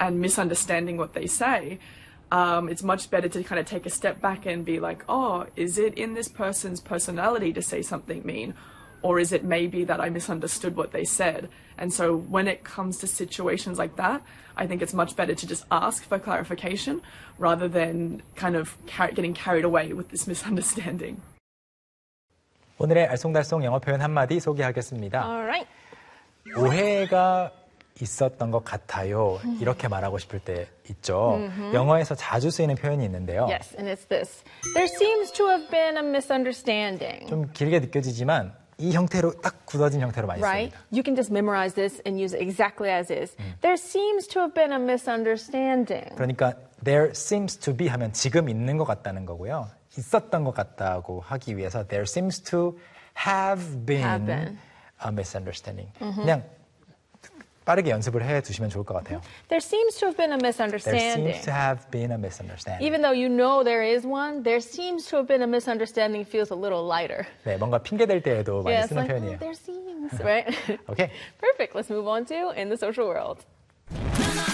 and misunderstanding what they say, it's much better to kind of take a step back and be like, oh, is it in this person's personality to say something mean? Or is it maybe that I misunderstood what they said? And so when it comes to situations like that, I think it's much better to just ask for clarification rather than kind of getting carried away with this misunderstanding. 오늘의 알쏭달쏭 영어 표현 한마디 소개하겠습니다. Alright. 오해가 있었던 것 같아요. 이렇게 말하고 싶을 때 있죠. 영어에서 자주 쓰이는 표현이 있는데요. Yes, and it's this. There seems to have been a misunderstanding. 좀 길게 느껴지지만 이 형태로 딱 굳어진 형태로 많이 Right? 씁니다. You can just memorize this and use it exactly as is. There seems to have been a misunderstanding. 그러니까 there seems to be 하면 지금 있는 것 같다는 거고요. 있었던 것 같다고 하기 위해서 there seems to have been a misunderstanding. 그냥 빠르게 연습을 해 두시면 좋을 것 같아요. There seems to have been a There misunderstanding. seems to have been a misunderstanding. Even though you know there is one, there seems to have been a misunderstanding feels a little lighter. 네, 뭔가 핑계 댈 때에도 많이 Yes, 쓰는 like, 표현이에요. there seems, right? Okay. Perfect. Let's move on to In the Social World.